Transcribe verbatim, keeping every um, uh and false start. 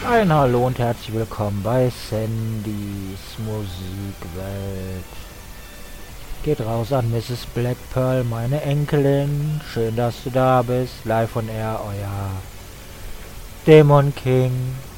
Ein Hallo und herzlich willkommen bei Sandys Musikwelt. Geht raus an Misses Black Pearl, meine Enkelin. Schön, dass du da bist. Live on Air, euer Dämon King.